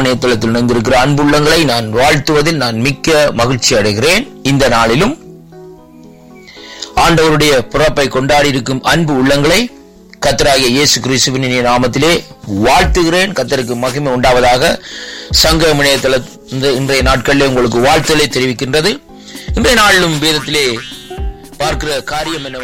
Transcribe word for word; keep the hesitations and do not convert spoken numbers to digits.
இணையதளத்தில் இணைந்திருக்கிற அன்புள்ளங்களை நான் வாழ்த்துவதில் நான் மிக்க மகிழ்ச்சி அடைகிறேன். இந்த நாளிலும் ஆண்டவருடைய பிறப்பை கொண்டாடி இருக்கும் அன்பு உள்ளங்களை கர்த்தராகிய இயேசு கிறிஸ்துவின் நாமத்திலே வாழ்த்துகிறேன். கர்த்தருக்கு மகிமை உண்டாவதாக. சங்கம் இணையதளத்தில் இன்றைய நாட்களிலே உங்களுக்கு வாழ்த்துக்களை தெரிவிக்கின்றது. இன்றைய நாளிலும் வேதத்திலே பார்க்கிற காரியம் என்ன